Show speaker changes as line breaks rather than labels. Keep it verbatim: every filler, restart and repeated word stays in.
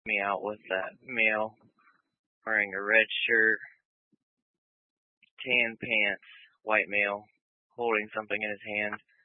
Me out with that male wearing a red shirt, tan pants, white male, holding something in his hand.